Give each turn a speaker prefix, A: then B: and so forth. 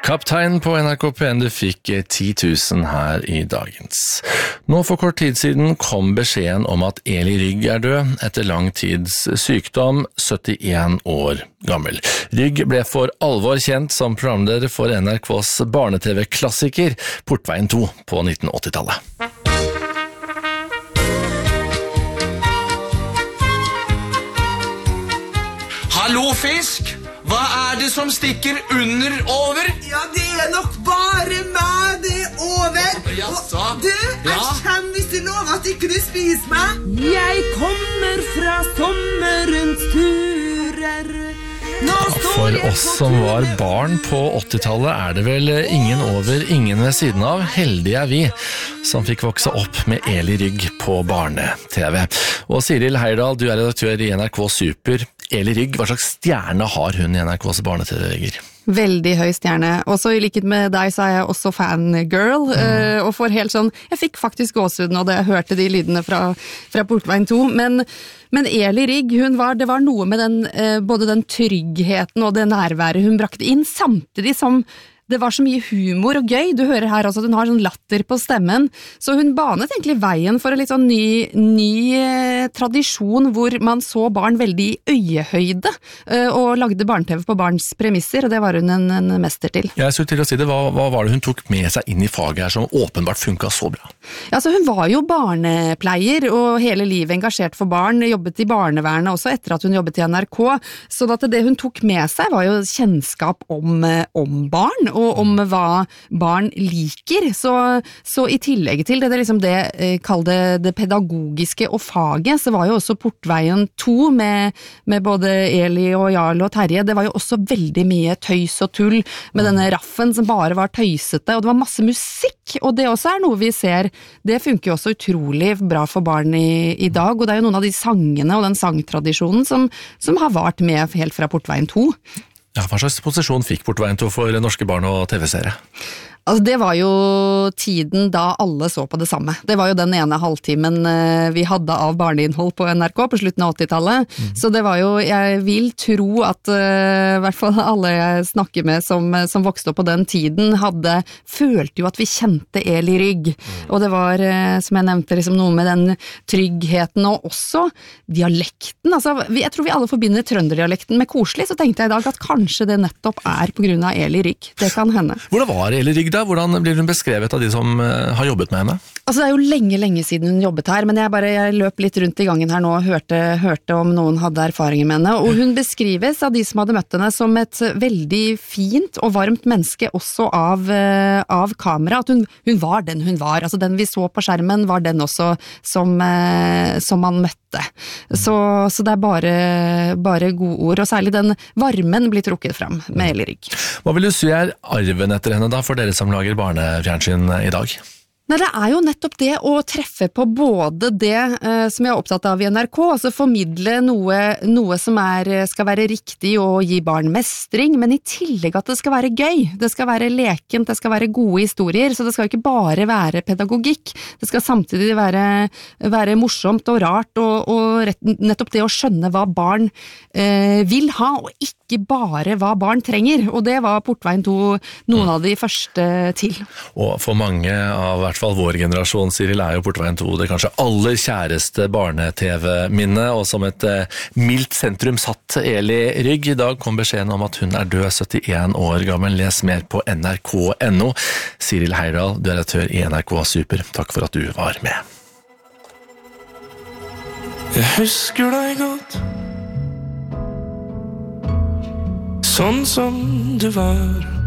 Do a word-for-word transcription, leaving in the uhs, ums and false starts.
A: Kaptein på N R K P en, du fikk ti tusen her i dagens. Nå for kort tid siden kom beskjeden om at Eli Rygg er død etter lang tids sykdom, syttien år gammel. Rygg ble for alvor kjent som programleder for N R K's barne-tv-klassiker Portveien to på nitten åtti-tallet.
B: Hallo fisk, hva er det som stikker under over?
C: Ja, det er nok bare meg, det er over.
B: Jaså?
C: Og du, jeg
B: Ja?
C: kommer hvis du lover at ikke du spiser meg.
D: Jeg kommer fra sommerens turer. Nå står
A: For
D: jeg
A: oss
D: på
A: som var
D: turer.
A: barn på åtti-tallet er det vel ingen over, ingen ved siden av. Heldige er vi som fikk vokse opp med Eli Rygg på barne-tv. Og Siril Heierdal, du er redaktør i N R K Super. Eli Rygg, hva slags stjerne har hun i N R K's barne-tv-vegger?
E: Veldig høy stjerne. Også i likhet med deg så er jeg også fangirl, mm. uh, og får helt sånn, jeg fikk faktisk gåsehud når jeg hørte de lydene fra, fra Portveien to, men, men Eli Rygg, hun var, det var noe med den, uh, både den tryggheten og det nærværet hun brakte inn, samtidig som det var så mye humor og gøy. Du hører her også at hun har sånn latter på stemmen, så hun banet egentlig veien for en litt sånn ny, ny eh, tradisjon hvor man så barn veldig i øyehøyde eh, og lagde barne-tv på barns premisser, og det var hun en, en mester til.
A: Jeg skulle til å si det, hva, hva var det hun tok med seg inn i faget her som åpenbart funket så bra?
E: Ja, så hun var jo barnepleier og hele livet engasjert for barn, jobbet i barnevernet også etter at hun jobbet i N R K, så at det hun tok med seg var jo kjennskap om, om barn, og om hva barn liker, så, så i tillegg til det, det, liksom det, kall det det pedagogiske og faget, så var jo også Portveien to med, med både Eli og Jarl og Terje, det var jo også veldig mye tøys og tull med denne raffen som bare var tøysete, og det var masse musikk, og det også er noe vi ser, det funker jo også utrolig bra for barn i, i dag, og det er jo noen av de sangene og den sangtradisjonen som, som har vart med helt fra Portveien to.
A: Ja, hva slags posisjon fikk Portveien to for norske barn og tv-seere?
E: Altså det var jo tiden da alle så på det samme. Det var jo den ene halvtimen vi hadde av barneinnhold på N R K på slutten av åtti-tallet. Mm. Så det var jo, jeg vil tro at uh, i hvert fall alle jeg snakker med som, som vokste opp på den tiden, hadde, følte jo at vi kjente Eli Rygg. Mm. Og det var, uh, som jeg nevnte, liksom noe med den tryggheten og også dialekten. Altså, vi, jeg tror vi alle forbinder trønderdialekten med koselig, så tenkte jeg i dag at kanskje det nettopp er på grunn av Eli Rygg. Det kan hende.
A: Hvordan var Eli Rygg? Hvordan blir hun beskrevet av de som har jobbet med henne?
E: Altså det er jo lenge, lenge siden hun jobbet her, men jeg bare jeg løp litt rundt i gangen her nå og hørte, hørte om noen hadde erfaringer med henne, og hun beskrives av de som hadde møtt henne som et veldig fint og varmt menneske også av, av kamera, at hun, hun var den hun var, altså den vi så på skjermen var den også som, som man møtte. Så, så det er bare, bare gode ord, og særlig den varmen blir trukket fram med Eli Rygg.
A: Hva vil du si er arven etter henne da, for dere som lager barnefjernsyn i dag?
E: Nei, det er jo nettopp det å treffe på både det eh, som jeg er opptatt av i N R K, altså formidle noe, noe som er, skal være riktig og gi barn mestring, men i tillegg at det skal være gøy, det skal være lekent, det skal være gode historier, så det skal ikke bare være pedagogikk, det skal samtidig være, være morsomt og rart, og, og rett, nettopp det å skjønne hva barn eh, vil ha, og ikke bare hva barn trenger, og det var Portveien to noen av de første til. Og
A: for mange av hvert fall vår generasjon, Siril, er jo Portveien to det kanskje aller kjæreste barne-tv-minne, og som et eh, mildt sentrum satt Eli Rygg. I dag kom beskjeden om at hun er død, syttien år gammel. Les mer på N R K punktum N O. Siril Heierdal, du er redaktør i N R K Super. Takk for at du var med.
F: Jeg husker deg godt, sånn som du var.